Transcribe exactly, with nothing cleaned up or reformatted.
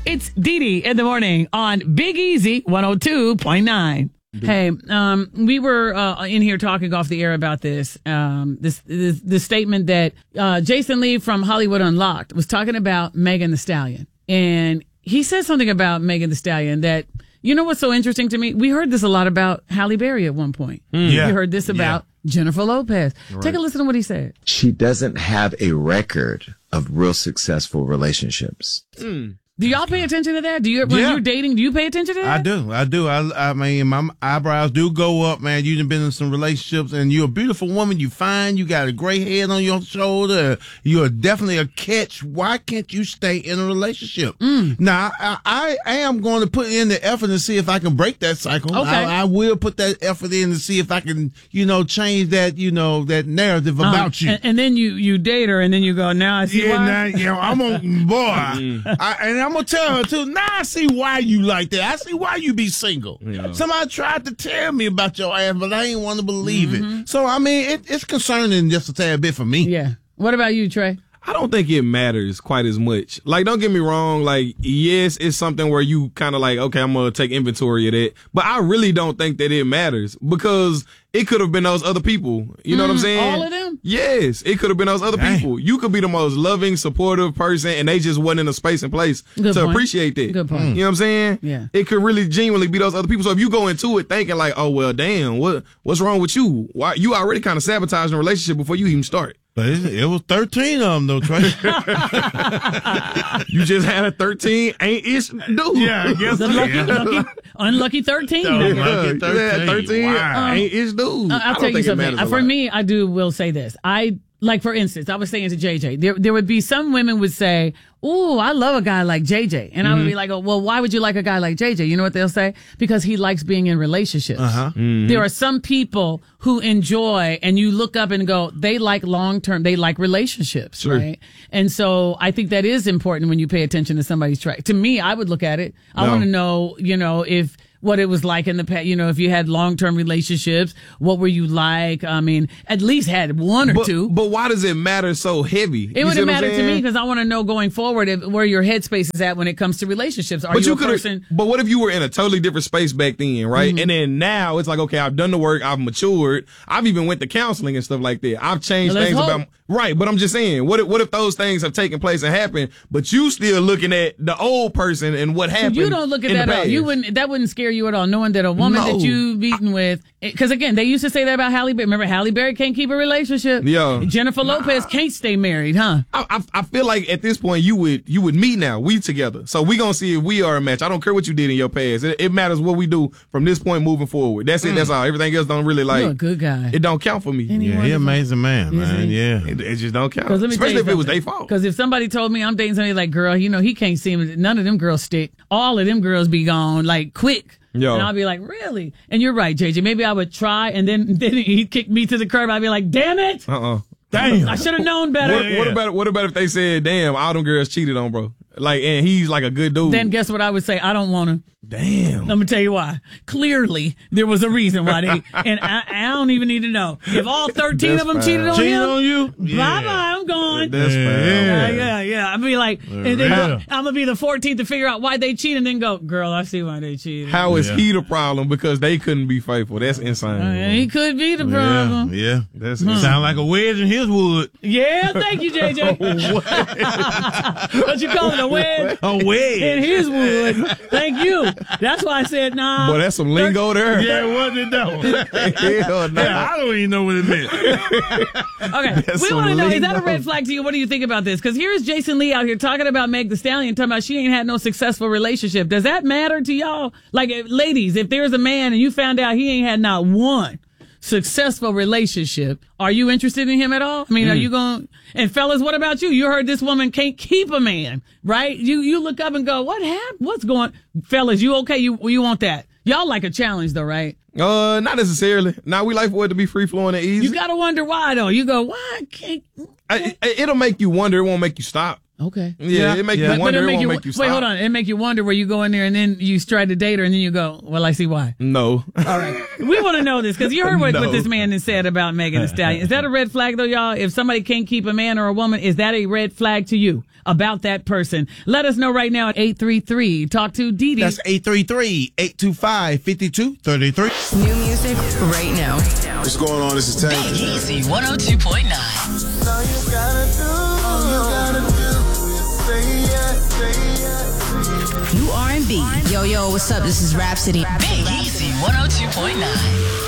It's Dee Dee in the morning on Big Easy one oh two point nine. Hey, um, we were uh, in here talking off the air about this, um, this, this, this statement that uh, Jason Lee from Hollywood Unlocked was talking about Megan Thee Stallion. And he said something about Megan Thee Stallion that, you know what's so interesting to me? We heard this a lot about Halle Berry at one point. Mm. Yeah. We heard this about yeah. Jennifer Lopez. Right. Take a listen to what he said. She doesn't have a record of real successful relationships. Mm. Do y'all pay attention to that? Do you, when yeah. you're dating, do you pay attention to that? I do. I do. I, I mean, my eyebrows do go up, man. You've been in some relationships, and you're a beautiful woman. You fine. You got a gray head on your shoulder. You're definitely a catch. Why can't you stay in a relationship? Mm. Now, I, I am going to put in the effort to see if I can break that cycle. Okay. I, I will put that effort in to see if I can, you know, change that, you know, that narrative about um, you. And, and then you, you date her, and then you go, now I see yeah, why. now, you know, I'm on, boy. I, and I'm going to tell her, too, now I see why you like that. I see why you be single. Yeah. Somebody tried to tell me about your ass, but I ain't want to believe mm-hmm. it. So, I mean, it, it's concerning just a tad bit for me. Yeah. What about you, Trey? I don't think it matters quite as much. Like, don't get me wrong. Like, yes, it's something where you kind of like, okay, I'm going to take inventory of that. But I really don't think that it matters because it could have been those other people. You know mm, what I'm saying? All of them? Yes. It could have been those other Dang. people. You could be the most loving, supportive person, and they just wasn't in a space and place Good to point. appreciate that. Good point. You know what I'm saying? Yeah. It could really genuinely be those other people. So if you go into it thinking like, oh, well, damn, what what's wrong with you? Why you already kind of sabotaging a relationship before you even start. But it was thirteen of them, though, Trey. You just had a thirteen ain't-ish dude. Yeah, I guess so. Lucky, lucky, unlucky thirteen. No, I lucky thirteen. Yeah, thirteen wow. ain't-ish dude. Uh, I'll I tell don't you think it something. matters a For lot. me, I do will say this. I like, for instance, I was saying to J J, there there would be some women would say, "Ooh, I love a guy like J J," and mm-hmm. I would be like, "Oh, well, why would you like a guy like J J?" You know what they'll say? Because he likes being in relationships. Uh-huh. Mm-hmm. There are some people who enjoy, and you look up and go, they like long term, they like relationships, sure. right? And so I think that is important when you pay attention to somebody's track. To me, I would look at it. I No. want to know, you know, if. What it was like in the past, you know, if you had long-term relationships, what were you like? I mean, at least had one or but, two. But why does it matter so heavy? It You would see have what I'm mattered to saying? me because I want to know going forward if, where your headspace is at when it comes to relationships. Are But you, you a could person? But what if you were in a totally different space back then, right? Mm-hmm. And then now it's like, okay, I've done the work, I've matured, I've even went to counseling and stuff like that. I've changed Well, let's things hope. about right. But I'm just saying, what if, what if those things have taken place and happened, but you still looking at the old person and what happened? You don't look at in that the at all. past? You wouldn't. That wouldn't scare you at all, knowing that a woman No. that you beaten with. Because again, they used to say that about Halle Berry. Remember, Halle Berry can't keep a relationship. Yeah. Jennifer Lopez can't stay married, huh? I, I, I feel like at this point you would you would meet now. We together, so we gonna see if we are a match. I don't care what you did in your past. It, it matters what we do from this point moving forward. That's it. That's all. Everything else don't really like. You're a good guy. It don't count for me. Any Yeah, he an amazing man, Is man. he? Yeah. It, it just don't count. 'Cause let me tell Especially you if it was something. their fault. Because if somebody told me I'm dating somebody like, girl, you know, he can't see me. None of them girls stick. All of them girls be gone, like, quick. Yo. And I'll be like, really? And you're right, J J. Maybe I would try, and then then he'd kick me to the curb. I'd be like, damn it. Uh-uh. Damn. I should have known better. What, what about what about if they said, damn, all them girls cheated on bro? Like, and he's like a good dude. Then guess what I would say? I don't want to. Damn. Let me tell you why. Clearly, there was a reason why they, and I, I don't even need to know. If all thirteen That's of them fine. cheated on Cheating him, on you? bye bye, I'm gone. That's Yeah. fine. Yeah, yeah, yeah. I'd be like, and then Yeah. I'm gonna be the fourteenth to figure out why they cheated, and then go, girl, I see why they cheated. How is Yeah. he the problem because they couldn't be faithful? That's insane. Uh, he could be the problem. Yeah. yeah. That's Sound insane. like a wedge in his wood. Yeah, thank you, J J. What you call it, a wedge? A wedge. In his wood. Thank you. That's why I said nah. Boy, that's some lingo there. Yeah, wasn't it though? Hell no. Yeah, I don't even know what it meant. Okay, That's we some want to know, is that a lingo. red flag to you? What do you think about this? Because here's Jason Lee out here talking about Meg Thee Stallion, talking about she ain't had no successful relationship. Does that matter to y'all? Like, if, ladies, if there's a man and you found out he ain't had not one successful relationship, are you interested in him at all? I mean, Mm. are you going, and fellas, what about you? You heard this woman can't keep a man, right? You you look up and go, what happened? What's going, fellas, you okay? You you want that? Y'all like a challenge though, right? Uh, not necessarily. Now we like for it to be free flowing and easy. You gotta wonder why though. You go, why can't, I, it, it'll make you wonder. It won't make you stop. Okay. Yeah, it make Yeah. you But wonder. it It make won't you, make you stop. wait, hold on. It make you wonder where you go in there and then you try to date her and then you go, well, I see why. No. All right. We want to know this because you heard what, No. what this man has said about Megan Thee Stallion. Is that a red flag though, y'all? If somebody can't keep a man or a woman, is that a red flag to you about that person? Let us know right now at eight three three. Talk to Dee Dee. That's eight three three, eight two five, five two three three. New music right now. What's going on? This is Tank. Big Easy one oh two point nine. All you gotta do, all you gotta do is say yes, say yes. New R and B. Yo, yo, what's up? This is Rhapsody. Big Easy one oh two point nine.